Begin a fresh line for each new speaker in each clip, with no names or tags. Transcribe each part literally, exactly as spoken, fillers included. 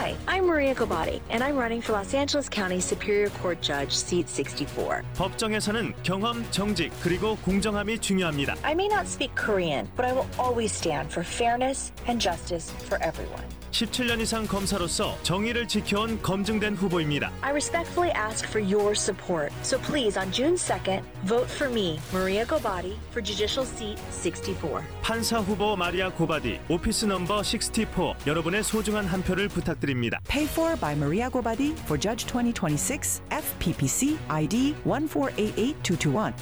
Hi, I'm Maria Gobati, and I'm running for Los Angeles County Superior Court Judge, seat sixty-four.
법정에서는 경험, 정직, 그리고 공정함이 중요합니다.
I may not speak Korean, but I will always stand for fairness and justice for everyone.
십칠 년 이상 검사로서 정의를 지켜온 검증된 후보입니다.
I respectfully ask for your support. So please, on June second, vote for me, Maria Gobati, for Judicial Seat sixty-four.
판사 후보 마리아 고바디, 오피스 넘버 육십사, 여러분의 소중한 한 표를 부탁드립니다.
Paid for by Maria Gobadi for Judge twenty twenty-six, F P P C I D one four eight eight two two one.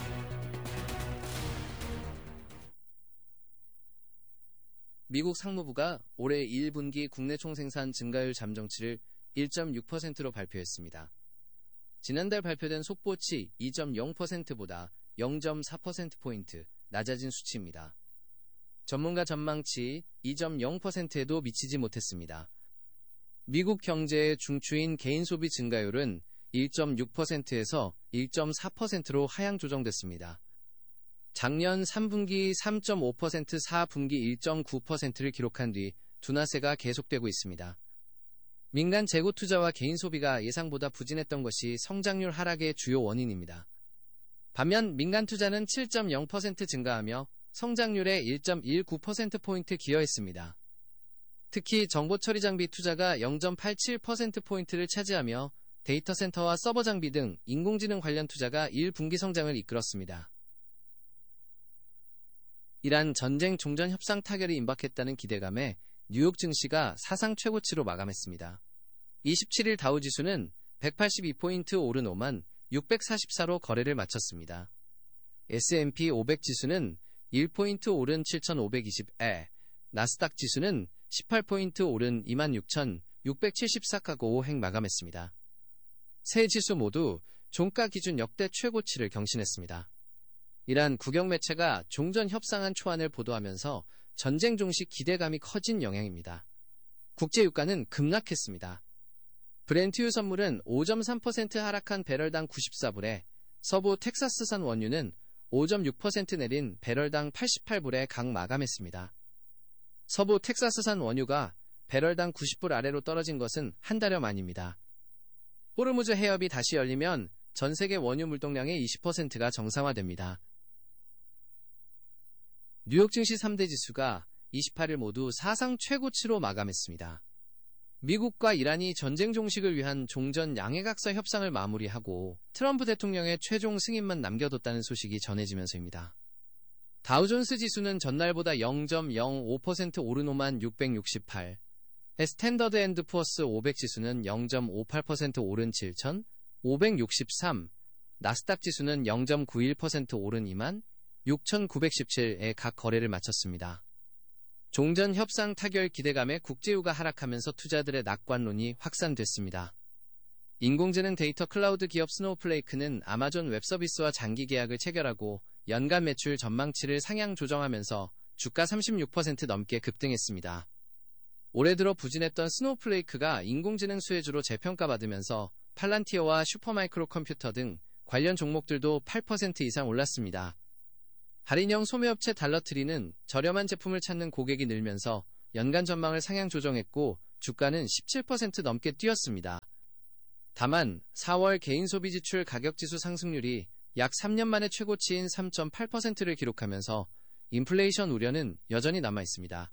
미국 상무부가 올해 일 분기 국내 총생산 증가율 잠정치를 일 점 육 퍼센트로 발표했습니다. 지난달 발표된 속보치 이 점 영 퍼센트보다 영 점 사 퍼센트포인트 낮아진 수치입니다. 전문가 전망치 이 점 영 퍼센트에도 미치지 못했습니다. 미국 경제의 중추인 개인 소비 증가율은 일 점 육 퍼센트에서 일 점 사 퍼센트로 하향 조정됐습니다. 작년 삼 분기 삼 점 오 퍼센트, 사 분기 일 점 구 퍼센트를 기록한 뒤 둔화세가 계속되고 있습니다. 민간 재고 투자와 개인 소비가 예상보다 부진했던 것이 성장률 하락의 주요 원인입니다. 반면 민간 투자는 칠 점 영 퍼센트 증가하며 성장률에 일 점 일구 퍼센트포인트 기여했습니다. 특히 정보 처리 장비 투자가 영 점 팔칠 퍼센트포인트를 차지하며 데이터 센터와 서버 장비 등 인공지능 관련 투자가 일 분기 성장을 이끌었습니다. 이란 전쟁 종전 협상 타결이 임박했다는 기대감에 뉴욕 증시가 사상 최고치로 마감했습니다. 이십칠 일 다우지수는 백팔십이 포인트 오른 오만 육백사십사로 거래를 마쳤습니다. 에스 앤 피 오백 지수는 일 포인트 오른 칠천오백이십에, 나스닥 지수는 십팔 포인트 오른 이만 육천육백칠십사가고 행 마감했습니다. 세 지수 모두 종가 기준 역대 최고치를 경신했습니다. 이란 국영 매체가 종전 협상안 초안을 보도하면서 전쟁 종식 기대감이 커진 영향입니다. 국제 유가는 급락했습니다. 브렌트유 선물은 오 점 삼 퍼센트 하락한 배럴당 구십사 불에 서부 텍사스산 원유는 오 점 육 퍼센트 내린 배럴당 팔십팔 불에 각 마감했습니다. 서부 텍사스산 원유가 배럴당 구십 불 아래로 떨어진 것은 한 달여 만입니다. 호르무즈 해협이 다시 열리면 전 세계 원유 물동량의 이십 퍼센트가 정상화됩니다. 뉴욕 증시 삼 대 지수가 이십팔 일 모두 사상 최고치로 마감했습니다. 미국과 이란이 전쟁 종식을 위한 종전 양해각서 협상을 마무리하고 트럼프 대통령의 최종 승인만 남겨뒀다는 소식이 전해지면서입니다. 다우존스 지수는 전날보다 영 점 영오 퍼센트 오른 오만 육백육십팔, 스탠더드 앤드 푸어스 오백 지수는 영 점 오팔 퍼센트 오른 칠천오백육십삼, 나스닥 지수는 영 점 구일 퍼센트 오른 이만 육천구백십칠에 각 거래를 마쳤습니다. 종전 협상 타결 기대감에 국제유가 하락하면서 투자들의 낙관론이 확산됐습니다. 인공지능 데이터 클라우드 기업 스노우플레이크는 아마존 웹서비스와 장기 계약을 체결하고 연간 매출 전망치를 상향 조정하면서 주가 삼십육 퍼센트 넘게 급등했습니다. 올해 들어 부진했던 스노우플레이크가 인공지능 수혜주로 재평가받으면서 팔란티어와 슈퍼마이크로 컴퓨터 등 관련 종목들도 팔 퍼센트 이상 올랐습니다. 할인형 소매업체 달러트리는 저렴한 제품을 찾는 고객이 늘면서 연간 전망을 상향 조정했고 주가는 십칠 퍼센트 넘게 뛰었습니다. 다만 사월 개인 소비 지출 가격지수 상승률이 약 삼 년 만에 최고치인 삼 점 팔 퍼센트를 기록하면서 인플레이션 우려는 여전히 남아있습니다.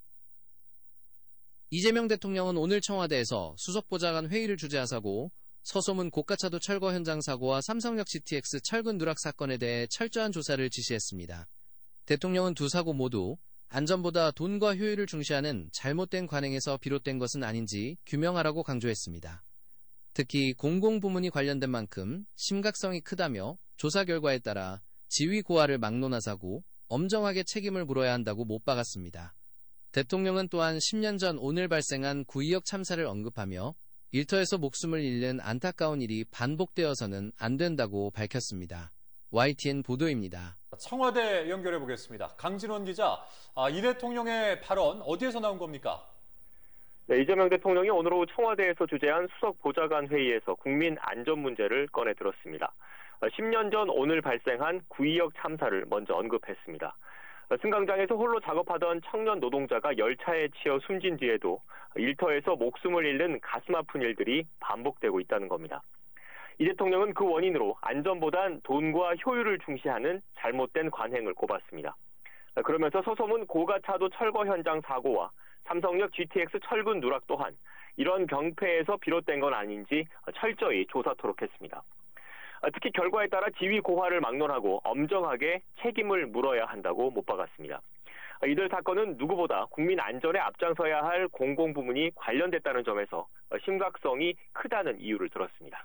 이재명 대통령은 오늘 청와대에서 수석보좌관 회의를 주재하사고 서소문 고가차도 철거 현장 사고와 삼성역 지티엑스 철근 누락 사건에 대해 철저한 조사를 지시했습니다. 대통령은 두 사고 모두 안전보다 돈과 효율을 중시하는 잘못된 관행에서 비롯된 것은 아닌지 규명하라고 강조했습니다. 특히 공공부문이 관련된 만큼 심각성이 크다며 조사 결과에 따라 지위 고하를 막론하사고 엄정하게 책임을 물어야 한다고 못 박았습니다. 대통령은 또한 십 년 전 오늘 발생한 구의역 참사를 언급하며 일터에서 목숨을 잃는 안타까운 일이 반복되어서는 안 된다고 밝혔습니다. 와이티엔 보도입니다.
청와대 연결해 보겠습니다. 강진원 기자, 아, 이 대통령의 발언 어디에서 나온 겁니까?
네, 이재명 대통령이 오늘 오후 청와대에서 주재한 수석 보좌관 회의에서 국민 안전 문제를 꺼내 들었습니다. 십 년 전 오늘 발생한 구의역 참사를 먼저 언급했습니다. 승강장에서 홀로 작업하던 청년 노동자가 열차에 치여 숨진 뒤에도 일터에서 목숨을 잃는 가슴 아픈 일들이 반복되고 있다는 겁니다. 이 대통령은 그 원인으로 안전보단 돈과 효율을 중시하는 잘못된 관행을 꼽았습니다. 그러면서 소소문 고가차도 철거 현장 사고와 삼성역 지티엑스 철근 누락 또한 이런 병폐에서 비롯된 건 아닌지 철저히 조사토록 했습니다. 특히 결과에 따라 지위 고하를 막론하고 엄정하게 책임을 물어야 한다고 못 박았습니다. 이들 사건은 누구보다 국민 안전에 앞장서야 할 공공부문이 관련됐다는 점에서 심각성이 크다는 이유를 들었습니다.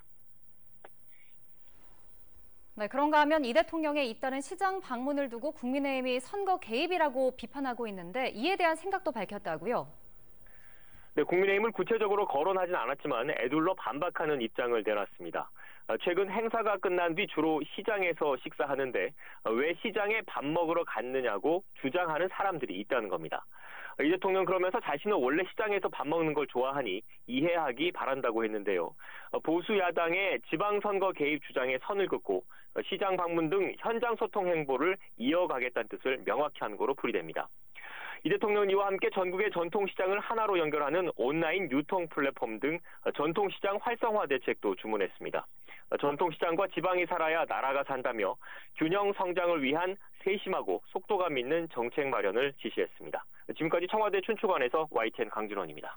네, 그런가 하면 이 대통령의 잇따른 시장 방문을 두고 국민의힘이 선거 개입이라고 비판하고 있는데 이에 대한 생각도 밝혔다고요?
네, 국민의힘을 구체적으로 거론하진 않았지만 애둘러 반박하는 입장을 내놨습니다. 최근 행사가 끝난 뒤 주로 시장에서 식사하는데 왜 시장에 밥 먹으러 갔느냐고 주장하는 사람들이 있다는 겁니다. 이 대통령 그러면서 자신은 원래 시장에서 밥 먹는 걸 좋아하니 이해하기 바란다고 했는데요. 보수 야당의 지방선거 개입 주장에 선을 긋고 시장 방문 등 현장 소통 행보를 이어가겠다는 뜻을 명확히 한 거로 풀이됩니다. 이 대통령은 이와 함께 전국의 전통시장을 하나로 연결하는 온라인 유통 플랫폼 등 전통시장 활성화 대책도 주문했습니다. 전통시장과 지방이 살아야 나라가 산다며 균형 성장을 위한 세심하고 속도감 있는 정책 마련을 지시했습니다. 지금까지 청와대 춘추관에서 와이티엔 강준원입니다.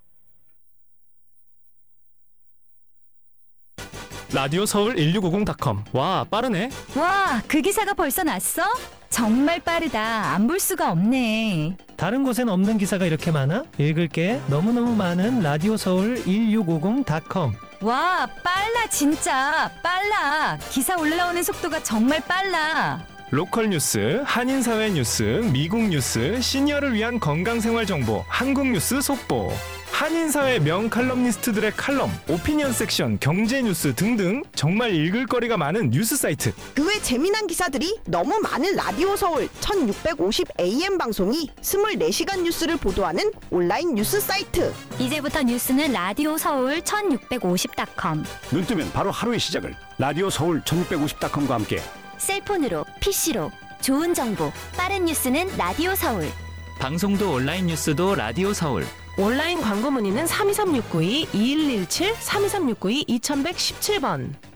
라디오 서울 일육오공 닷컴. 와, 빠르네.
와, 그 기사가 벌써 났어? 정말 빠르다. 안 볼 수가 없네.
다른 곳엔 없는 기사가 이렇게 많아? 읽을게. 너무너무 많은 라디오 서울 일육오공 닷컴.
와, 빨라 진짜. 빨라. 기사 올라오는 속도가 정말 빨라.
로컬 뉴스, 한인사회 뉴스, 미국 뉴스, 시니어를 위한 건강생활 정보, 한국 뉴스 속보, 한인사회 명 칼럼니스트들의 칼럼, 오피니언 섹션, 경제 뉴스 등등 정말 읽을 거리가 많은 뉴스 사이트.
그 외 재미난 기사들이 너무 많은 라디오 서울 천육백오십 에이엠 방송이 이십사 시간 뉴스를 보도하는 온라인 뉴스 사이트.
이제부터 뉴스는 라디오 서울 천육백오십 닷컴.
눈 뜨면 바로 하루의 시작을 라디오 서울 천육백오십 닷컴과 함께.
셀폰으로, 피시로 좋은 정보, 빠른 뉴스는 라디오 서울.
방송도 온라인 뉴스도 라디오 서울.
온라인 광고 문의는 삼이삼육구이 이일일칠 삼이삼육구이 이천백십칠 번.